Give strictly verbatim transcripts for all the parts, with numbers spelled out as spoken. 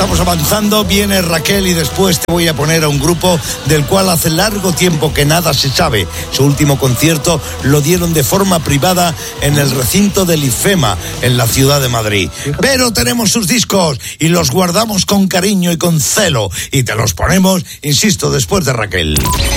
estamos avanzando, viene Raquel y después te voy a poner a un grupo del cual hace largo tiempo que nada se sabe. Su último concierto lo dieron de forma privada en el recinto del IFEMA, en la ciudad de Madrid. Pero tenemos sus discos y los guardamos con cariño y con celo y te los ponemos, insisto, después de Raquel.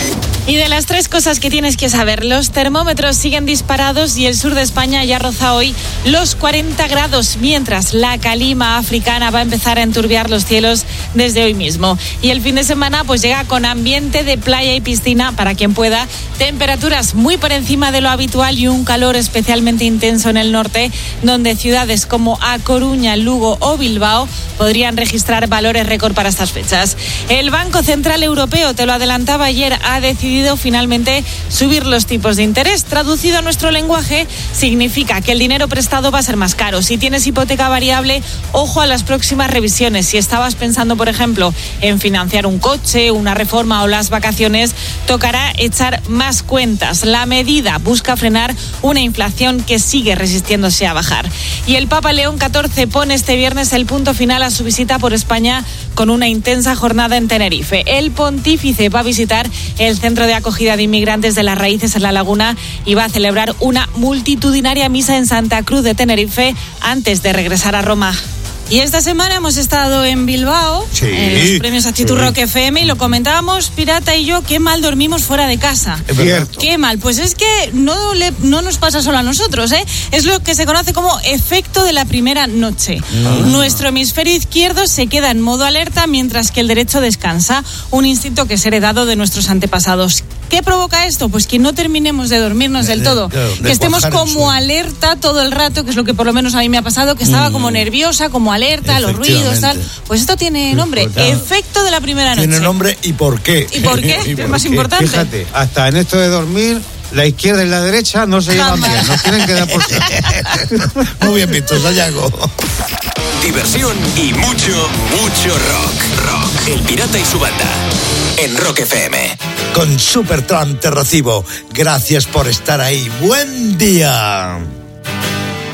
Y de las tres cosas que tienes que saber, los termómetros siguen disparados y el sur de España ya roza hoy los cuarenta grados, mientras la calima africana va a empezar a enturbiar los cielos desde hoy mismo. Y el fin de semana pues llega con ambiente de playa y piscina para quien pueda, temperaturas muy por encima de lo habitual y un calor especialmente intenso en el norte, donde ciudades como A Coruña, Lugo o Bilbao podrían registrar valores récord para estas fechas. El Banco Central Europeo, te lo adelantaba ayer, ha decidido finalmente subir los tipos de interés. Traducido a nuestro lenguaje, significa que el dinero prestado va a ser más caro. Si tienes hipoteca variable, ojo a las próximas revisiones. Si estabas pensando, por ejemplo, en financiar un coche, una reforma o las vacaciones, tocará echar más cuentas. La medida busca frenar una inflación que sigue resistiéndose a bajar. Y el Papa León catorce pone este viernes el punto final a su visita por España con una intensa jornada en Tenerife. El pontífice va a visitar el centro de acogida de inmigrantes de Las Raíces en La Laguna y va a celebrar una multitudinaria misa en Santa Cruz de Tenerife antes de regresar a Roma. Y esta semana hemos estado en Bilbao, sí, en los premios Actitud sí. Rock F M, y lo comentábamos, Pirata y yo, qué mal dormimos fuera de casa. Es cierto. Qué mal, pues es que no, le, no nos pasa solo a nosotros, ¿eh? Es lo que se conoce como efecto de la primera noche. Ah. Nuestro hemisferio izquierdo se queda en modo alerta mientras que el derecho descansa, un instinto que es heredado de nuestros antepasados. ¿Qué provoca esto? Pues que no terminemos de dormirnos del todo, de, de, de que estemos como alerta todo el rato, que es lo que por lo menos a mí me ha pasado, que estaba mm. como nerviosa, como alerta, los ruidos, tal. Pues esto tiene nombre, efecto de la primera noche. Tiene nombre y por qué. ¿Y por qué? ¿Y por es más qué? Importante. Fíjate, hasta en esto de dormir, la izquierda y la derecha no se llevan bien, nos tienen que dar por sí. Muy bien visto, Sayago. Diversión y mucho, mucho rock. Rock. El Pirata y su banda. En Rock F M. Con Supertramp te recibo. Gracias por estar ahí. Buen día.